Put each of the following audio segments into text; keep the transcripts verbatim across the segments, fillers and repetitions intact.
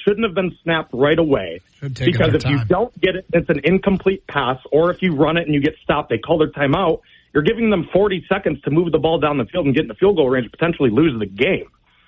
shouldn't have been snapped right away. Because if time. you don't get it, it's an incomplete pass, or if you run it and you get stopped, they call their timeout, you're giving them forty seconds to move the ball down the field and get in the field goal range, potentially lose the game.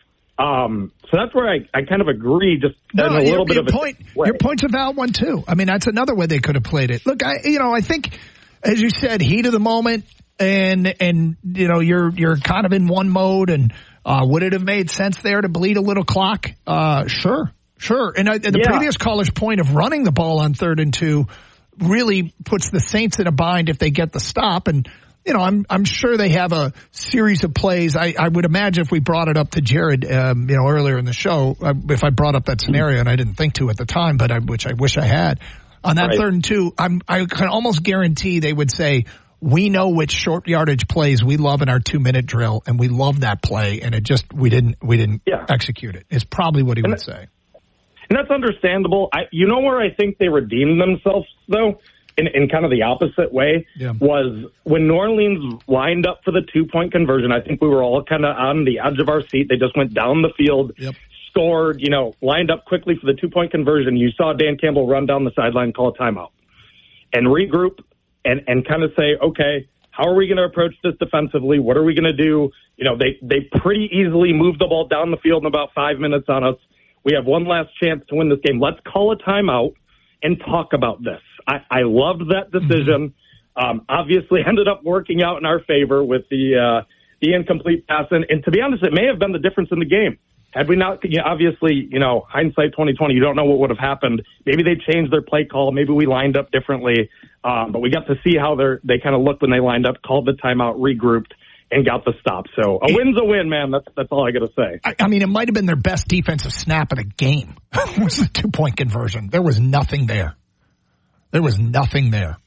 Um, so that's where I, I kind of agree, just no, in a little bit your of a point. way. Your point's a valid one, too. I mean, that's another way they could have played it. Look, I, you know, I think, as you said, heat of the moment, and, and you know, you're you're kind of in one mode, and uh, would it have made sense there to bleed a little clock? Uh, sure, sure. And, I, and the yeah. previous caller's point of running the ball on third and two really puts the Saints in a bind if they get the stop, and you know, I'm I'm sure they have a series of plays. I, I would imagine if we brought it up to Jared, um, you know, earlier in the show, uh, if I brought up that scenario, and I didn't think to at the time, but I, which I wish I had, on that right. third and two, I'm, I can almost guarantee they would say, we know which short yardage plays we love in our two minute drill, and we love that play, and it just we didn't we didn't yeah. execute it. Is probably what he and would that, say, and that's understandable. I, you know where I think they redeemed themselves though. In, in kind of the opposite way, yeah. was when New Orleans lined up for the two-point conversion. I think we were all kind of on the edge of our seat. They just went down the field, yep. scored, you know, lined up quickly for the two-point conversion. You saw Dan Campbell run down the sideline, call a timeout, and regroup and, and kind of say, okay, how are we going to approach this defensively? What are we going to do? You know, they, they pretty easily moved the ball down the field in about five minutes on us. We have one last chance to win this game. Let's call a timeout and talk about this. I, I loved that decision. Um, obviously ended up working out in our favor with the uh, the incomplete pass. And, and to be honest, it may have been the difference in the game. Had we not, you know, obviously, you know, hindsight twenty twenty, you don't know what would have happened. Maybe they changed their play call. Maybe we lined up differently. Um, but we got to see how they're, they kind of looked when they lined up, called the timeout, regrouped, and got the stop. So a win's a win, man. That's that's all I got to say. I, I mean, it might have been their best defensive snap of the game. It was a two-point conversion. There was nothing there. There was nothing there.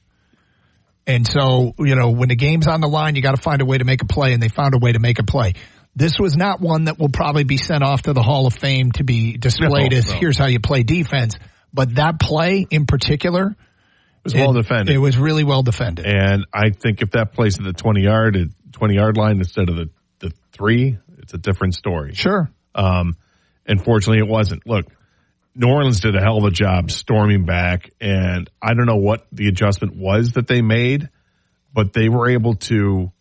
And so, you know, when the game's on the line, you got to find a way to make a play, and they found a way to make a play. This was not one that will probably be sent off to the Hall of Fame to be displayed no, as no. here's how you play defense. But that play in particular, it was well it, defended. It was really well defended. And I think if that plays at the twenty yard, twenty yard line instead of the, the three, it's a different story. Sure. Um, unfortunately, it wasn't. Look, New Orleans did a hell of a job storming back, and I don't know what the adjustment was that they made, but they were able to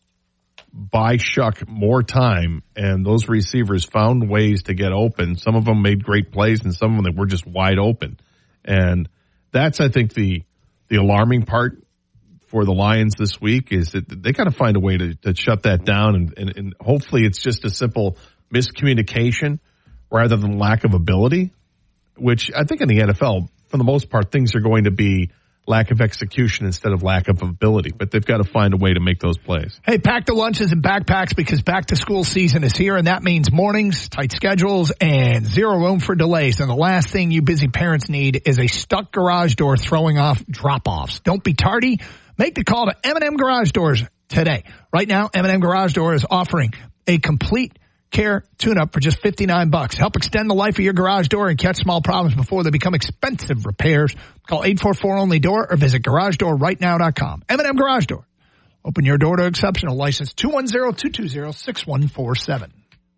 buy Shuck more time, and those receivers found ways to get open. Some of them made great plays, and some of them were just wide open. And that's, I think, the the alarming part for the Lions this week is that they got to find a way to, to shut that down, and, and, and hopefully it's just a simple miscommunication rather than lack of ability. Which I think in the N F L, for the most part, things are going to be lack of execution instead of lack of ability. But they've got to find a way to make those plays. Hey, pack the lunches and backpacks because back-to-school season is here, and that means mornings, tight schedules, and zero room for delays. And the last thing you busy parents need is a stuck garage door throwing off drop-offs. Don't be tardy. Make the call to M and M Garage Doors today. Right now, M and M Garage Door is offering a complete care tune-up for just fifty-nine bucks. Help extend the life of your garage door and catch small problems before they become expensive repairs. Call eight four four only door or visit garage door right now dot com. M and M Garage Door. Open your door to exceptional license two one zero, two two zero, six one four seven.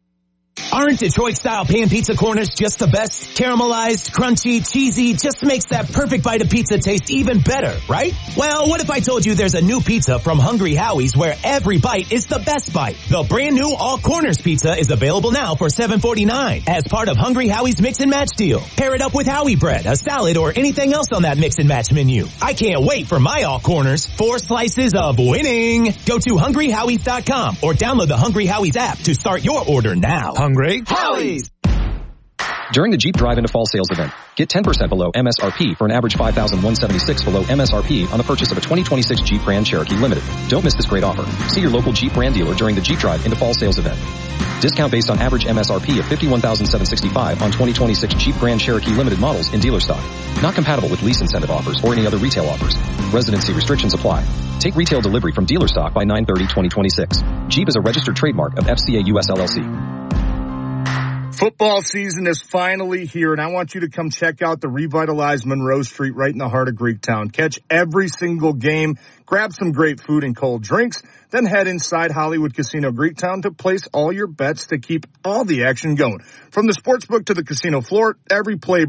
Aren't Detroit-style pan pizza corners just the best? Caramelized, crunchy, cheesy, just makes that perfect bite of pizza taste even better, right? Well, what if I told you there's a new pizza from Hungry Howie's where every bite is the best bite? The brand new All Corners pizza is available now for seven forty-nine as part of Hungry Howie's Mix and Match deal. Pair it up with Howie bread, a salad, or anything else on that Mix and Match menu. I can't wait for my All Corners. Four slices of winning. Go to hungry howies dot com or download the Hungry Howie's app to start your order now. Hungry Howie's. During the Jeep Drive Into Fall sales event, get ten percent below M S R P for an average five thousand one hundred seventy-six dollars below M S R P on the purchase of a twenty twenty-six Jeep Grand Cherokee Limited. Don't miss this great offer. See your local Jeep brand dealer during the Jeep Drive Into Fall sales event. Discount based on average M S R P of fifty-one thousand seven hundred sixty-five dollars on twenty twenty-six Jeep Grand Cherokee Limited models in dealer stock. Not compatible with lease incentive offers or any other retail offers. Residency restrictions apply. Take retail delivery from dealer stock by nine thirty twenty twenty-six. Jeep is a registered trademark of F C A U S L L C. Football season is finally here, and I want you to come check out the revitalized Monroe Street right in the heart of Greektown. Catch every single game, grab some great food and cold drinks, then head inside Hollywood Casino Greektown to place all your bets to keep all the action going. From the sportsbook to the casino floor, every play